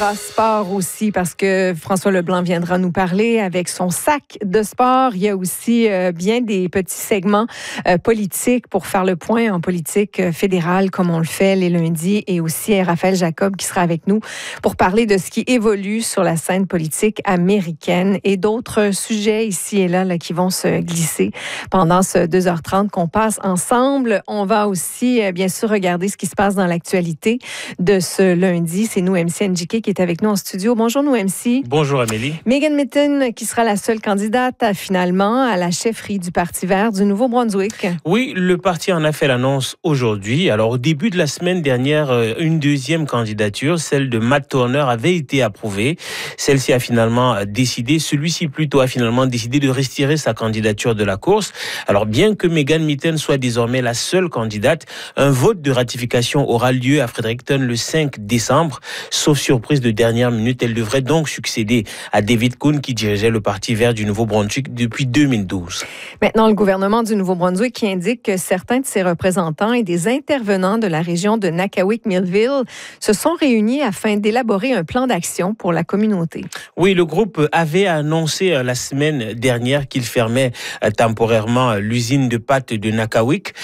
parlera sport aussi parce que François Leblanc viendra nous parler avec son sac de sport. Il y a aussi bien des petits segments politiques pour faire le point en politique fédérale comme on le fait les lundis, et aussi Raphaël Jacob qui sera avec nous pour parler de ce qui évolue sur la scène politique américaine et d'autres sujets ici et là, qui vont se glisser pendant ce 2h30 qu'on passe ensemble. On va aussi bien sûr regarder ce qui se passe dans l'actualité de ce lundi. C'est nous, MC Njike, qui est avec nous en studio. Bonjour, nous, MC. Bonjour, Amélie. Megan Mitton, qui sera la seule candidate finalement à la chefferie du Parti vert du Nouveau-Brunswick. Oui, le parti en a fait l'annonce aujourd'hui. Alors, au début de la semaine dernière, une deuxième candidature, celle de Matt Turner, avait été approuvée. Celle-ci a finalement décidé, celui-ci plutôt a finalement décidé de retirer sa candidature de la course. Alors, bien que Megan Mitton soit désormais la seule candidate, un vote de ratification aura lieu à Fredericton le 5 décembre. Sauf surprise de dernière minute, elle devrait donc succéder à David Coon qui dirigeait le Parti vert du Nouveau-Brunswick depuis 2012. Maintenant, le gouvernement du Nouveau-Brunswick qui indique que certains de ses représentants et des intervenants de la région de Nakawick-Millville se sont réunis afin d'élaborer un plan d'action pour la communauté. Oui, le groupe avait annoncé la semaine dernière qu'il fermait temporairement l'usine de pâtes de Nakawick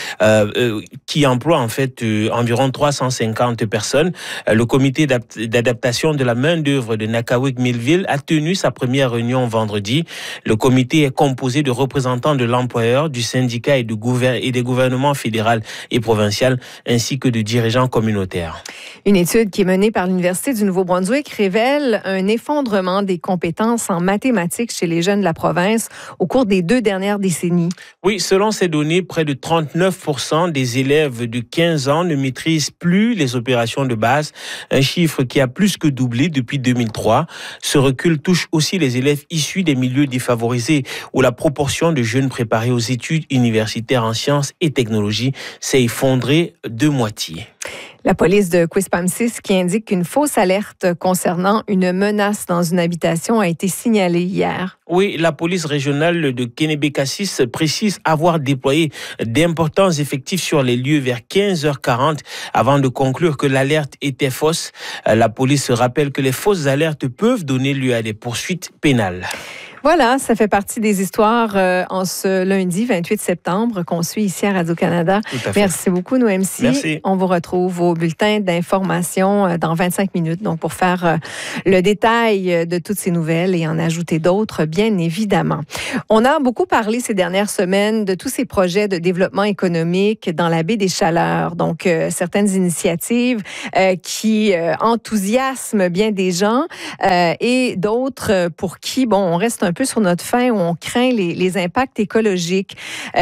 qui emploie en fait environ 350 personnes. Le comité d'adaptation de la main-d'œuvre de Nakawick-Millville a tenu sa première réunion vendredi. Le comité est composé de représentants de l'employeur, du syndicat et des gouvernements fédéral et provincial, ainsi que de dirigeants communautaires. Une étude qui est menée par l'Université du Nouveau-Brunswick révèle un effondrement des compétences en mathématiques chez les jeunes de la province au cours des 2 dernières décennies. Oui, selon ces données, près de 39% des élèves de 15 ans ne maîtrisent plus les opérations de base, un chiffre qui a plus que doublé depuis 2003. Ce recul touche aussi les élèves issus des milieux défavorisés où la proportion de jeunes préparés aux études universitaires en sciences et technologies s'est effondrée de moitié. La police de Quispamsis qui indique qu'une fausse alerte concernant une menace dans une habitation a été signalée hier. Oui, la police régionale de Kennebecassis précise avoir déployé d'importants effectifs sur les lieux vers 15h40 avant de conclure que l'alerte était fausse. La police rappelle que les fausses alertes peuvent donner lieu à des poursuites pénales. Voilà, ça fait partie des histoires en ce lundi 28 septembre qu'on suit ici à Radio-Canada. Merci beaucoup, nous, MC. Merci. On vous retrouve au bulletin d'information dans 25 minutes, donc pour faire le détail de toutes ces nouvelles et en ajouter d'autres, bien évidemment. On a beaucoup parlé ces dernières semaines de tous ces projets de développement économique dans la baie des Chaleurs, donc certaines initiatives qui enthousiasment bien des gens et d'autres pour qui, bon, on reste un peu sur notre faim où on craint les impacts écologiques.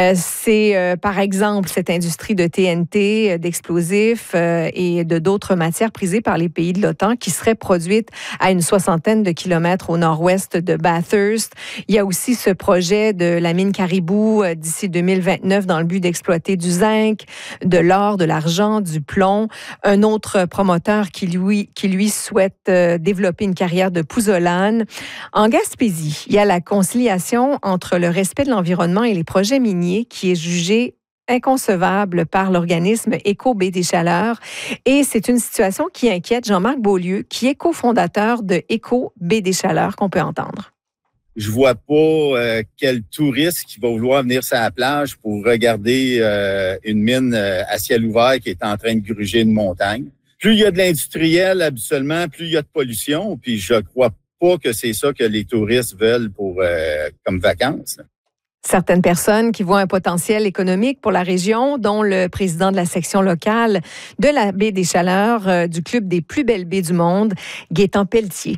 C'est par exemple cette industrie de TNT, d'explosifs et de d'autres matières prisées par les pays de l'OTAN qui serait produite à une 60aine de kilomètres au nord-ouest de Bathurst. Il y a aussi ce projet de la mine Caribou d'ici 2029 dans le but d'exploiter du zinc, de l'or, de l'argent, du plomb. Un autre promoteur qui lui souhaite développer une carrière de pouzzolane. En Gaspésie, il y a la conciliation entre le respect de l'environnement et les projets miniers qui est jugée inconcevable par l'organisme Éco-Baie des Chaleurs. Et c'est une situation qui inquiète Jean-Marc Beaulieu, qui est cofondateur de Éco-Baie des Chaleurs, qu'on peut entendre. Je vois pas quel touriste qui va vouloir venir sur la plage pour regarder une mine à ciel ouvert qui est en train de gruger une montagne. Plus il y a de l'industriel, habituellement, plus il y a de pollution. Puis je crois pas que c'est ça que les touristes veulent pour comme vacances. Certaines personnes qui voient un potentiel économique pour la région, dont le président de la section locale de la baie des Chaleurs du Club des plus belles baies du monde, Gaétan Pelletier.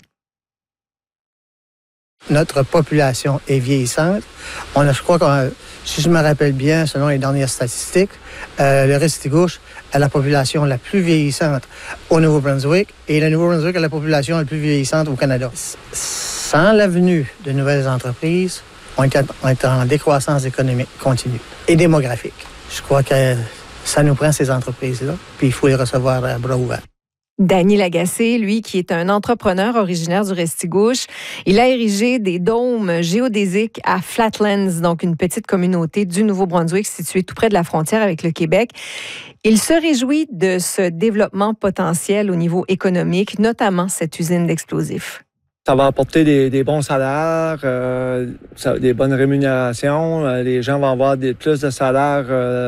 Notre population est vieillissante. Je crois que, si je me rappelle bien, selon les dernières statistiques, le Restigouche a la population la plus vieillissante au Nouveau-Brunswick et le Nouveau-Brunswick a la population la plus vieillissante au Canada. Sans la venue de nouvelles entreprises, on est en décroissance économique continue et démographique. Je crois que ça nous prend ces entreprises-là, puis il faut les recevoir à bras ouverts. Danny Lagacé, lui, qui est un entrepreneur originaire du Restigouche, il a érigé des dômes géodésiques à Flatlands, donc une petite communauté du Nouveau-Brunswick située tout près de la frontière avec le Québec. Il se réjouit de ce développement potentiel au niveau économique, notamment cette usine d'explosifs. Ça va apporter des bons salaires, des bonnes rémunérations. Les gens vont avoir plus de salaires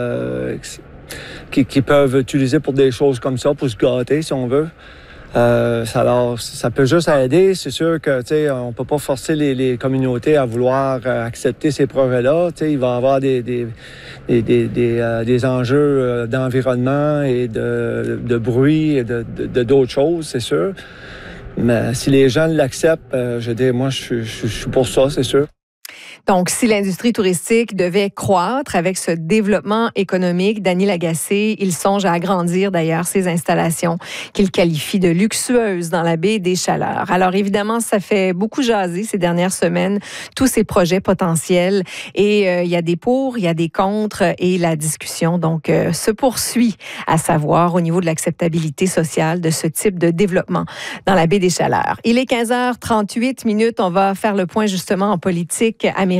qu'ils peuvent utiliser pour des choses comme ça, pour se gâter, si on veut. Ça peut juste aider. C'est sûr que on peut pas forcer les communautés à vouloir accepter ces projets-là. Il va y avoir des enjeux d'environnement et de bruit et d'autres choses, c'est sûr. Mais si les gens l'acceptent, moi, je suis pour ça, c'est sûr. Donc, si l'industrie touristique devait croître avec ce développement économique, Danny Lagacé, il songe à agrandir d'ailleurs ses installations qu'il qualifie de luxueuses dans la baie des Chaleurs. Alors évidemment, ça fait beaucoup jaser ces dernières semaines, tous ces projets potentiels. Et il y a des pour, il y a des contre et la discussion donc se poursuit, à savoir au niveau de l'acceptabilité sociale de ce type de développement dans la baie des Chaleurs. Il est 15h38. On va faire le point justement en politique américaine.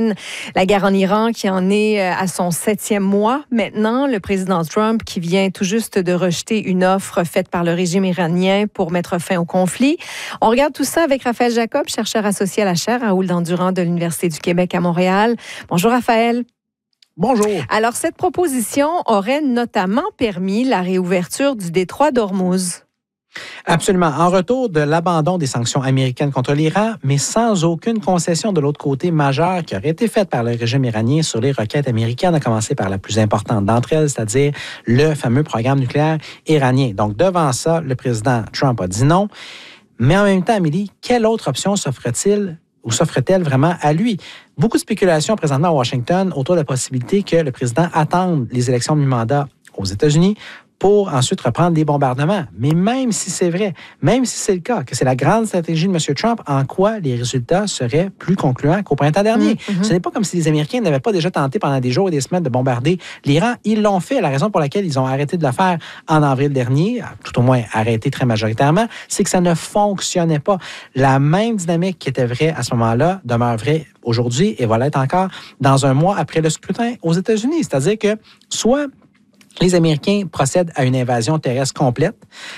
La guerre en Iran qui en est à son 7e mois maintenant. Le président Trump qui vient tout juste de rejeter une offre faite par le régime iranien pour mettre fin au conflit. On regarde tout ça avec Raphaël Jacob, chercheur associé à la chaire Raoul Dandurand de l'Université du Québec à Montréal. Bonjour Raphaël. Bonjour. Alors cette proposition aurait notamment permis la réouverture du détroit d'Ormuz. Absolument. En retour de l'abandon des sanctions américaines contre l'Iran, mais sans aucune concession de l'autre côté majeure qui aurait été faite par le régime iranien sur les requêtes américaines, à commencer par la plus importante d'entre elles, c'est-à-dire le fameux programme nucléaire iranien. Donc, devant ça, le président Trump a dit non. Mais en même temps, Amélie, quelle autre option s'offre-t-il ou s'offre-t-elle vraiment à lui? Beaucoup de spéculations présentement à Washington autour de la possibilité que le président attende les élections de mi-mandat aux États-Unis pour ensuite reprendre des bombardements. Mais même si c'est vrai, même si c'est le cas, que c'est la grande stratégie de M. Trump, en quoi les résultats seraient plus concluants qu'au printemps dernier? Ce n'est pas comme si les Américains n'avaient pas déjà tenté pendant des jours et des semaines de bombarder l'Iran. Ils l'ont fait. La raison pour laquelle ils ont arrêté de le faire en avril dernier, tout au moins arrêté très majoritairement, c'est que ça ne fonctionnait pas. La même dynamique qui était vraie à ce moment-là demeure vraie aujourd'hui et va l'être encore dans un mois après le scrutin aux États-Unis. C'est-à-dire que soit les Américains procèdent à une invasion terrestre complète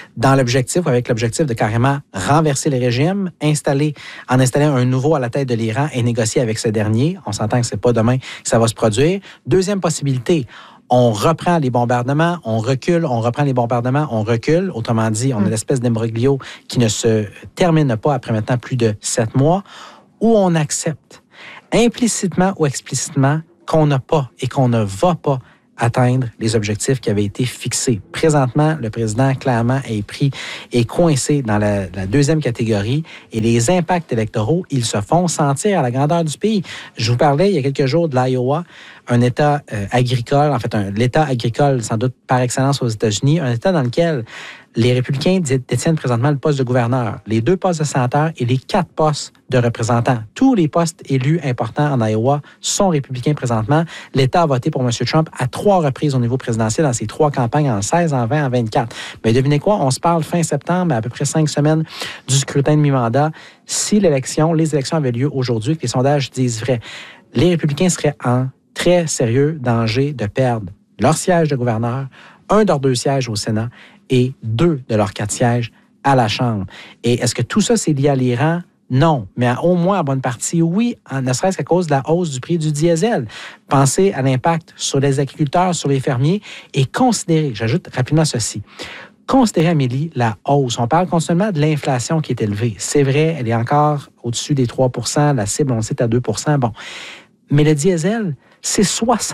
avec l'objectif de carrément renverser le régime, installer un nouveau à la tête de l'Iran et négocier avec ce dernier. On s'entend que c'est pas demain que ça va se produire. Deuxième possibilité, on reprend les bombardements, on recule, on reprend les bombardements, on recule. Autrement dit, on a l'espèce d'imbroglio qui ne se termine pas après maintenant plus de 7 mois, où on accepte implicitement ou explicitement qu'on n'a pas et qu'on ne va pas atteindre les objectifs qui avaient été fixés. Présentement, le président, clairement, est coincé dans la deuxième catégorie et les impacts électoraux, ils se font sentir à la grandeur du pays. Je vous parlais il y a quelques jours de l'Iowa, un État agricole, l'État agricole sans doute par excellence aux États-Unis, un État dans lequel les républicains détiennent présentement le poste de gouverneur, les 2 postes de sénateur et les 4 postes de représentants. Tous les postes élus importants en Iowa sont républicains présentement. L'État a voté pour M. Trump à 3 reprises au niveau présidentiel dans ses 3 campagnes, en 16, en 20, en 24. Mais devinez quoi? On se parle fin septembre, à peu près 5 semaines du scrutin de mi-mandat. Si les élections avaient lieu aujourd'hui, que les sondages disent vrai, les républicains seraient en très sérieux danger de perdre leur siège de gouverneur, un de leurs 2 sièges au Sénat et 2 de leurs 4 sièges à la Chambre. Et est-ce que tout ça, c'est lié à l'Iran? Non, mais au moins en bonne partie, oui, ne serait-ce qu'à cause de la hausse du prix du diesel. Pensez à l'impact sur les agriculteurs, sur les fermiers et considérez, j'ajoute rapidement ceci, considérez, Amélie, la hausse. On parle constamment de l'inflation qui est élevée. C'est vrai, elle est encore au-dessus des 3 %, la cible, on le sait, à 2 %. Bon, mais le diesel, c'est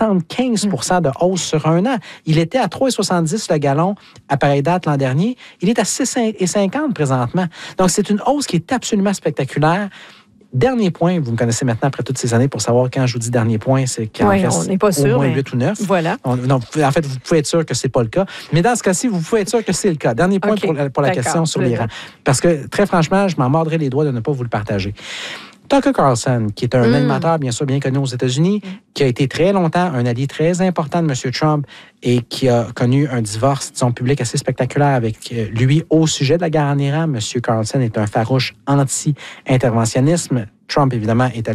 75 % de hausse sur un an. Il était à 3,70 le gallon à pareille date l'an dernier. Il est à 6,50 présentement. Donc, c'est une hausse qui est absolument spectaculaire. Dernier point, vous me connaissez maintenant après toutes ces années pour savoir quand je vous dis dernier point, c'est qu'il en reste au moins 8 ou 9. Voilà. En fait, vous pouvez être sûr que ce n'est pas le cas. Mais dans ce cas-ci, vous pouvez être sûr que c'est le cas. Dernier point pour la question sur l'Iran. Parce que, très franchement, je m'en mordrai les doigts de ne pas vous le partager. Tucker Carlson, qui est un animateur bien sûr bien connu aux États-Unis, qui a été très longtemps un allié très important de M. Trump et qui a connu un divorce, disons, public assez spectaculaire avec lui au sujet de la guerre en Iran. M. Carlson est un farouche anti-interventionnisme. Trump, évidemment, est allé